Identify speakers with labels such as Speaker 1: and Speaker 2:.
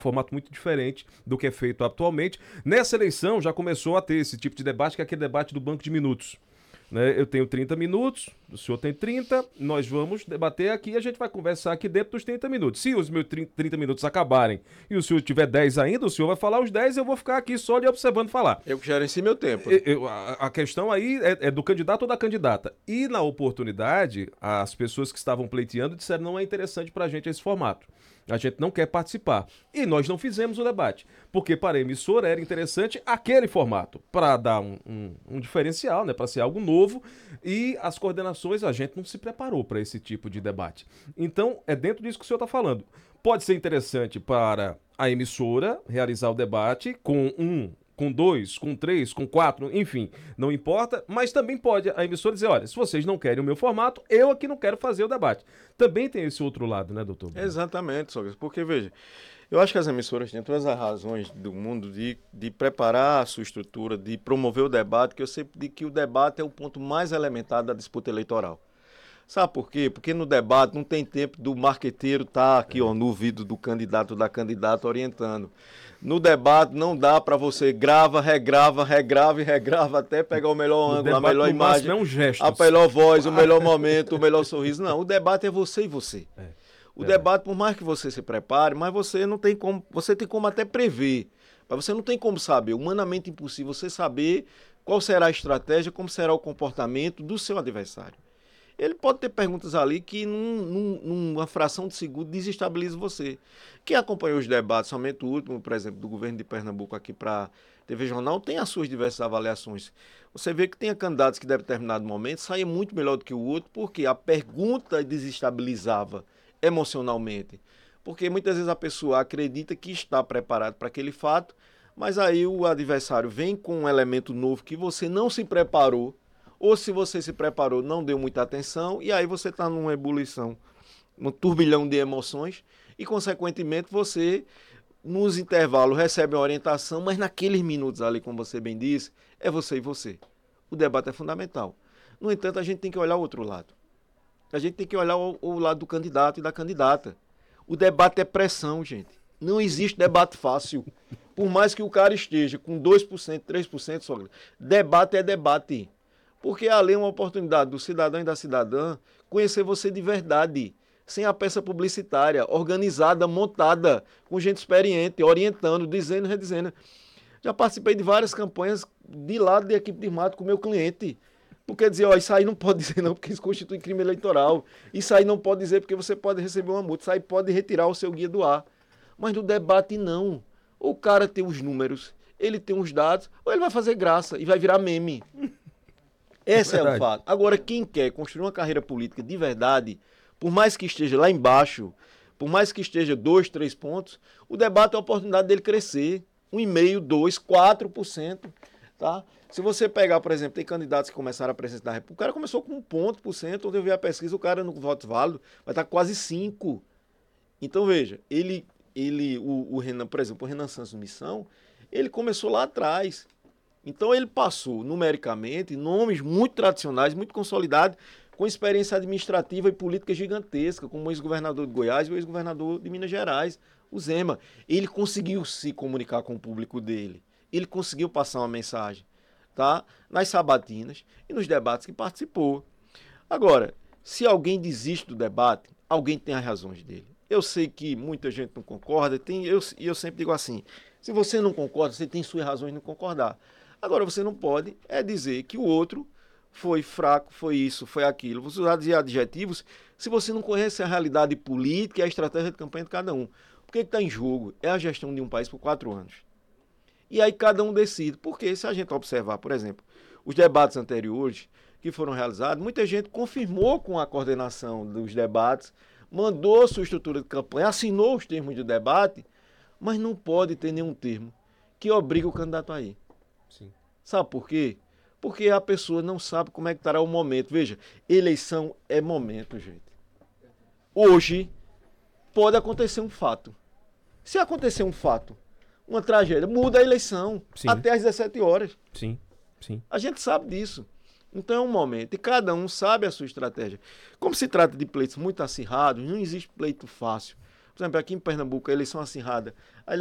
Speaker 1: formato muito diferente do que é feito atualmente. Nessa eleição já começou a ter esse tipo de debate, que é aquele debate do banco de minutos. Né? Eu tenho 30 minutos, o senhor tem 30, nós vamos debater aqui e a gente vai conversar aqui dentro dos 30 minutos. Se os meus 30 minutos acabarem e o senhor tiver 10 ainda, o senhor vai falar os 10 e eu vou ficar aqui só lhe observando falar.
Speaker 2: Eu que gerencio meu tempo. Né?
Speaker 1: A questão aí é do candidato ou da candidata. E na oportunidade, as pessoas que estavam pleiteando disseram não é interessante pra gente esse formato. A gente não quer participar. E nós não fizemos o debate. Porque para a emissora era interessante aquele formato, para dar um diferencial, né? Para ser algo novo. E as coordenações, a gente não se preparou para esse tipo de debate. Então, é dentro disso que o senhor está falando. Pode ser interessante para a emissora realizar o debate com 2, com 3, com 4, enfim, não importa, mas também pode a emissora dizer, olha, se vocês não querem o meu formato, eu aqui não quero fazer o debate. Também tem esse outro lado, né, doutor?
Speaker 2: Exatamente, Sócrates, porque, veja, eu acho que as emissoras têm todas as razões do mundo de preparar a sua estrutura, de promover o debate, que eu sempre digo que o debate é o ponto mais elementar da disputa eleitoral. Sabe por quê? Porque no debate não tem tempo do marqueteiro estar aqui ó, no ouvido do candidato ou da candidata orientando. No debate não dá para você regrava e regrava até pegar o melhor ângulo, a melhor imagem,
Speaker 1: é um gesto.
Speaker 2: a melhor voz, o melhor momento, o melhor sorriso. Não, o debate é você e você. O debate, por mais que você se prepare, mas você não tem como, você tem como até prever, mas você não tem como saber, humanamente impossível você saber qual será a estratégia, como será o comportamento do seu adversário. Ele pode ter perguntas ali que numa fração de segundo desestabiliza você. Quem acompanhou os debates, somente o último, por exemplo, do governo de Pernambuco aqui para a TV Jornal, tem as suas diversas avaliações. Você vê que tem candidatos que, em determinado momento, saem muito melhor do que o outro, porque a pergunta desestabilizava emocionalmente. Porque muitas vezes a pessoa acredita que está preparado para aquele fato, mas aí o adversário vem com um elemento novo que você não se preparou, ou se você se preparou, não deu muita atenção, e aí você está numa ebulição, num turbilhão de emoções, e consequentemente você, nos intervalos, recebe uma orientação, mas naqueles minutos ali, como você bem disse, é você e você. O debate é fundamental. No entanto, a gente tem que olhar o outro lado. A gente tem que olhar o lado do candidato e da candidata. O debate é pressão, gente. Não existe debate fácil. Por mais que o cara esteja com 2%, 3%, só debate é debate. Porque ali é uma oportunidade do cidadão e da cidadã conhecer você de verdade, sem a peça publicitária, organizada, montada, com gente experiente, orientando, dizendo e redizendo. Já participei de várias campanhas de lado de equipe de mato com o meu cliente. Porque dizer, ó, isso aí não pode dizer não, porque isso constitui crime eleitoral. Isso aí não pode dizer porque você pode receber uma multa. Isso aí pode retirar o seu guia do ar. Mas no debate não. O cara tem os números, ele tem os dados, ou ele vai fazer graça e vai virar meme. Esse é o fato. Agora, quem quer construir uma carreira política de verdade, por mais que esteja lá embaixo, por mais que esteja 2, 3 pontos, o debate é a oportunidade dele crescer. 1,5%, 2%, 4%. Tá? Se você pegar, por exemplo, tem candidatos que começaram a presidência da República, o cara começou com 1%, onde eu vi a pesquisa, o cara no voto válido vai estar quase 5%. Então, veja, o Renan, por exemplo, o Renan Santos Missão, ele começou lá atrás. Então ele passou, numericamente, nomes muito tradicionais, muito consolidados, com experiência administrativa e política gigantesca, como o ex-governador de Goiás e o ex-governador de Minas Gerais, o Zema. Ele conseguiu se comunicar com o público dele. Ele conseguiu passar uma mensagem, tá? Nas sabatinas e nos debates que participou. Agora, se alguém desiste do debate, alguém tem as razões dele. Eu sei que muita gente não concorda, e eu sempre digo assim, se você não concorda, você tem suas razões de não concordar. Agora, você não pode dizer que o outro foi fraco, foi isso, foi aquilo. Você usar adjetivos se você não conhece a realidade política e a estratégia de campanha de cada um. O que está em jogo é a gestão de um país por 4 anos. E aí cada um decide. Porque se a gente observar, por exemplo, os debates anteriores que foram realizados, muita gente confirmou com a coordenação dos debates, mandou sua estrutura de campanha, assinou os termos de debate, mas não pode ter nenhum termo que obrigue o candidato a ir.
Speaker 1: Sim.
Speaker 2: Sabe por quê? Porque a pessoa não sabe como é que estará o momento. Veja, eleição é momento, gente. Hoje pode acontecer um fato. Se acontecer um fato, uma tragédia, muda a eleição. Sim. Até às 17 horas.
Speaker 1: Sim, sim.
Speaker 2: A gente sabe disso. Então é um momento. E cada um sabe a sua estratégia. Como se trata de pleitos muito acirrados, não existe pleito fácil. Por exemplo, aqui em Pernambuco, a eleição acirrada.